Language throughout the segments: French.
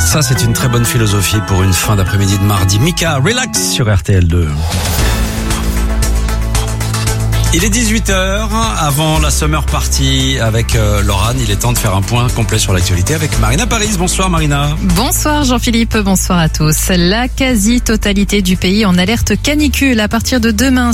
Ça, c'est une très bonne philosophie pour une fin d'après-midi de mardi. Mika, relax sur RTL2. Il est 18h, avant la Summer Party avec Laurane. Il est temps de faire un point complet sur l'actualité avec Marina Paris. Bonsoir Marina. Bonsoir Jean-Philippe, bonsoir à tous. La quasi-totalité du pays en alerte canicule. À partir de demain,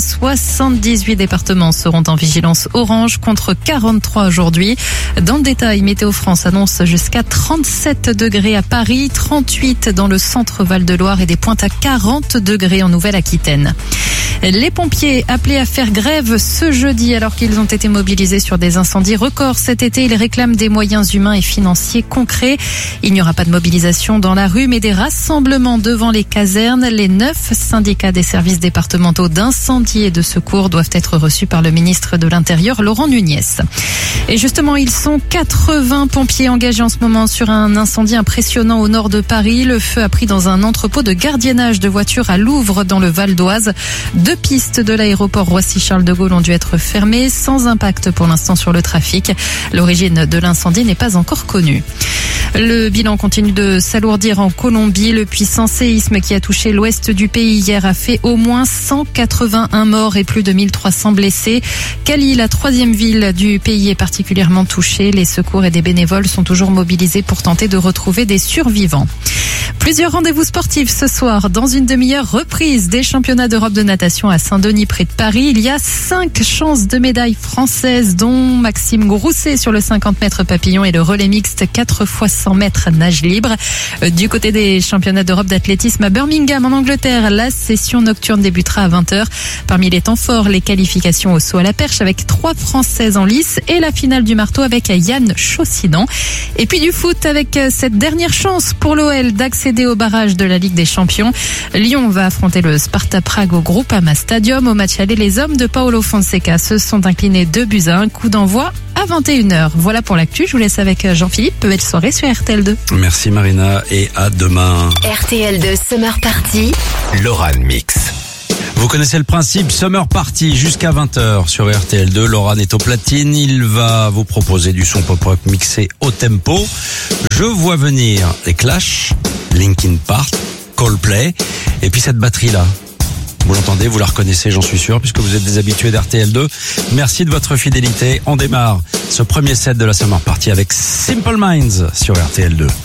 78 départements seront en vigilance orange contre 43 aujourd'hui. Dans le détail, Météo France annonce jusqu'à 37 degrés à Paris, 38 dans le centre Val-de-Loire et des pointes à 40 degrés en Nouvelle-Aquitaine. Les pompiers appelés à faire grève ce jeudi alors qu'ils ont été mobilisés sur des incendies records cet été. Ils réclament des moyens humains et financiers concrets. Il n'y aura pas de mobilisation dans la rue mais des rassemblements devant les casernes. Les 9 syndicats des services départementaux d'incendie et de secours doivent être reçus par le ministre de l'Intérieur, Laurent Nunez. Et justement, ils sont 80 pompiers engagés en ce moment sur un incendie impressionnant au nord de Paris. Le feu a pris dans un entrepôt de gardiennage de voitures à Louvre dans le Val d'Oise. 2 pistes de l'aéroport Roissy-Charles de Gaulle ont dû être fermées sans impact pour l'instant sur le trafic. L'origine de l'incendie n'est pas encore connue. Le bilan continue de s'alourdir en Colombie. Le puissant séisme qui a touché l'ouest du pays hier a fait au moins 181 morts et plus de 1300 blessés. Cali, la 3e ville du pays, est particulièrement touchée. Les secours et des bénévoles sont toujours mobilisés pour tenter de retrouver des survivants. Plusieurs rendez-vous sportifs ce soir. Dans une demi-heure, reprise des championnats d'Europe de natation à Saint-Denis près de Paris. Il y a 5 chances de médailles françaises, dont Maxime Grousset sur le 50 mètres papillon et le relais mixte 4 x 100 mètres nage libre. Du côté des championnats d'Europe d'athlétisme à Birmingham en Angleterre, la session nocturne débutera à 20h. Parmi les temps forts, les qualifications au saut à la perche avec 3 Françaises en lice et la finale du marteau avec Yann Chaussidan. Et puis du foot avec cette dernière chance pour l'OL d'accéder au barrage de la Ligue des Champions. Lyon va affronter le Sparta Prague au Groupama Stadium. Au match aller, les hommes de Paulo Fonseca se sont inclinés 2-1. Coup d'envoi à 21h. Voilà pour l'actu. Je vous laisse avec Jean-Philippe. Belle soirée sur RTL2. Merci Marina et à demain. RTL2 Summer Party. Laurane Mix. Vous connaissez le principe, Summer Party jusqu'à 20h sur RTL2. Laurane est au platine. Il va vous proposer du son pop-rock mixé au tempo. Je vois venir les Clash, Linkin Park, Coldplay et puis cette batterie-là. Vous l'entendez, vous la reconnaissez, j'en suis sûr, puisque vous êtes des habitués d'RTL2. Merci de votre fidélité. On démarre ce premier set de la Summer Party avec Simple Minds sur RTL2.